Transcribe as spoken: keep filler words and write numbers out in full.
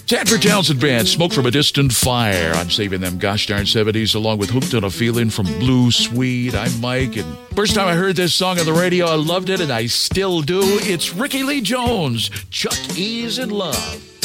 Sanford Townsend Band, Smoke from a Distant Fire on Saving Them Gosh Darn seventies, along with Hooked on a Feeling from Blue Sweet. I'm Mike, and first time I heard this song on the radio, I loved it, and I still do. It's Ricky Lee Jones, Chuck E's in Love.